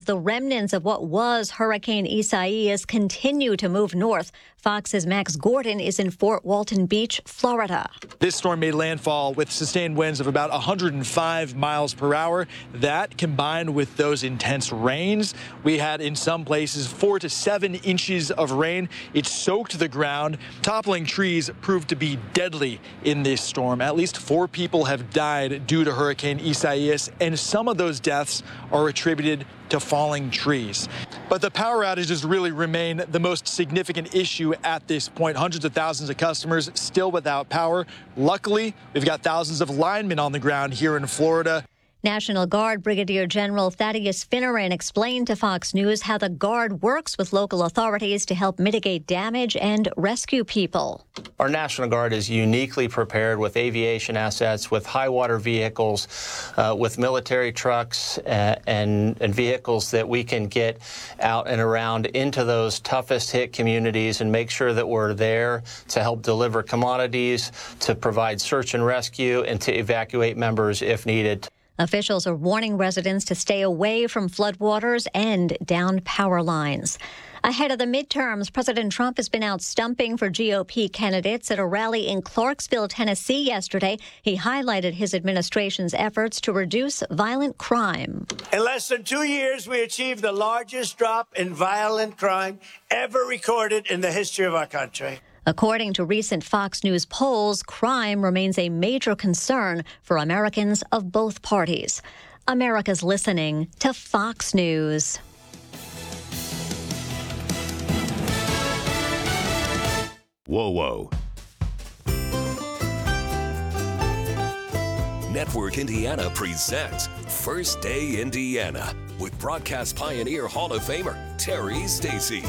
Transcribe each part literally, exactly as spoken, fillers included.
the remnants of what was Hurricane Isaias continue to move north. Fox's Max Gordon is in Fort Walton Beach, Florida. This storm made landfall with sustained winds of about one hundred five miles per hour. That, combined with those intense rains, we had in some places four to seven inches of rain. It soaked the ground. Toppling trees proved to be deadly in this storm. At least four people have died due to Hurricane Isaias, and some of those deaths are attributed to falling trees. But the power outages really remain the most significant issue at this point. Hundreds of thousands of customers still without power. Luckily, we've got thousands of linemen on the ground here in Florida. National Guard Brigadier General Thaddeus Finneran explained to Fox News how the Guard works with local authorities to help mitigate damage and rescue people. Our National Guard is uniquely prepared with aviation assets, with high water vehicles, uh, with military trucks uh, and, and vehicles that we can get out and around into those toughest hit communities and make sure that we're there to help deliver commodities, to provide search and rescue, and to evacuate members if needed. Officials are warning residents to stay away from floodwaters and downed power lines. Ahead of the midterms, President Trump has been out stumping for G O P candidates at a rally in Clarksville, Tennessee yesterday. He highlighted his administration's efforts to reduce violent crime. In less than two years, we achieved the largest drop in violent crime ever recorded in the history of our country. According to recent Fox News polls, crime remains a major concern for Americans of both parties. America's listening to Fox News. Whoa, whoa. Network Indiana presents First Day Indiana with broadcast pioneer Hall of Famer Terry Stacy.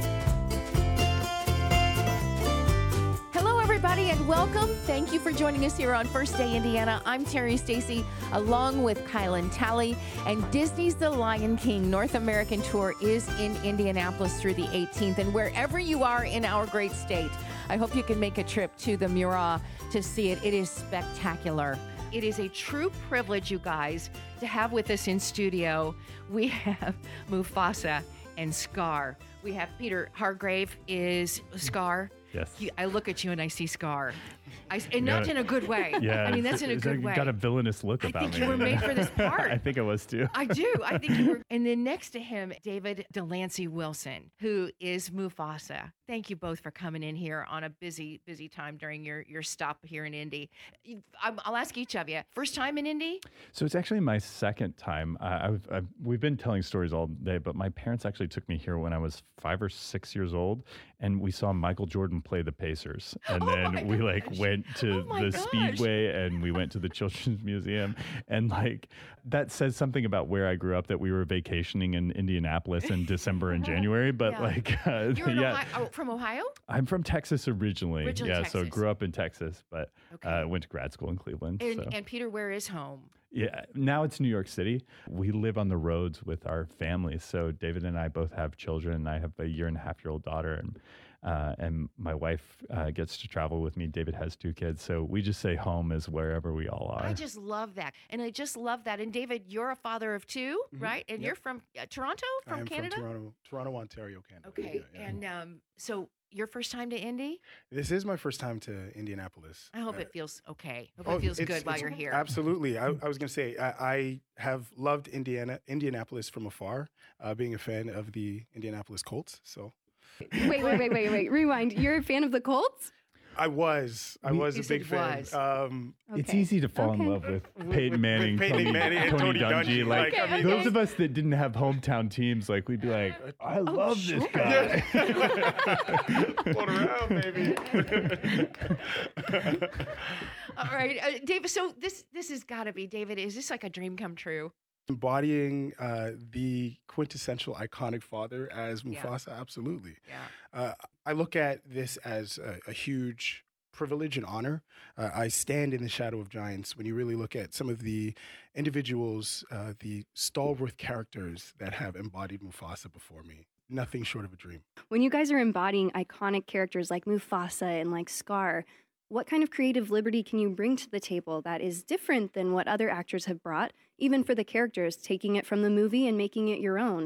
Everybody, and welcome. Thank you for joining us here on First Day Indiana. I'm Terry Stacy, along with Kylan Talley, and Disney's The Lion King North American Tour is in Indianapolis through the eighteenth. And wherever you are in our great state, I hope you can make a trip to the Mura to see it. It is spectacular. It is a true privilege, you guys, to have with us in studio. We have Mufasa and Scar. We have Peter Hargrave is Scar. Yes. You, I look at you and I see Scar. I, and not in a good way. Yeah. I mean, that's in a good way. Got a villainous look I about think me. you were made for this part. I think I was too. I do. I think you were. And then next to him, David Delancey Wilson, who is Mufasa. Thank you both for coming in here on a busy, busy time during your, your stop here in Indy. I'll ask each of you, first time in Indy? So it's actually my second time. Uh, I've, I've, we've been telling stories all day, but my parents actually took me here when I was five or six years old, and we saw Michael Jordan play the Pacers. And oh then we like went to oh the gosh. Speedway, and we went to the Children's Museum. And like that says something about where I grew up, that we were vacationing in Indianapolis in December and January. But Yeah. like, uh, You're in yeah. Ohio, oh, from Ohio? I'm from Texas originally. Originally yeah, so Texas. grew up in Texas, but Okay. uh, went to grad school in Cleveland. And, so. and Peter, where is home? Yeah, now it's New York City. We live on the roads with our families. So David and I both have children. I have a year and a half year old daughter, and uh, and my wife uh, gets to travel with me. David has two kids, so we just say home is wherever we all are. I just love that. And I just love that. And David, you're a father of two, Mhm. right? And Yep. you're from uh, Toronto, I from am Canada? from Toronto, Toronto, Ontario, Canada. Okay. Yeah, yeah. And um, so your first time to Indy? This is my first time to Indianapolis. I hope Uh, it feels okay. I hope oh, it feels it's- good while it's- you're here. Absolutely. I, I was going to say, I, I have loved Indiana, Indianapolis from afar, uh, being a fan of the Indianapolis Colts. So Wait, wait, wait, wait, wait. Rewind. You're a fan of the Colts? I was. I We- was You a big said fan. was. Um, It's Okay. easy to fall Okay. in love with With- Peyton with Manning, Peyton Tony, Manning and Tony Tony Dungy. Dungy. Like, Like, I mean, those those- of us that didn't have hometown teams, like we'd be like, I love sure. this guy. Float around, baby. All right. Uh, David, so this this has got to be, David, is this like a dream come true? Embodying uh, the quintessential iconic father as Yeah. Mufasa, absolutely. Yeah. Uh, I look at this as a, a huge privilege and honor. Uh, I stand in the shadow of giants when you really look at some of the individuals, uh, the stalwart characters that have embodied Mufasa before me. Nothing short of a dream. When you guys are embodying iconic characters like Mufasa and like Scar, what kind of creative liberty can you bring to the table that is different than what other actors have brought, even for the characters, taking it from the movie and making it your own?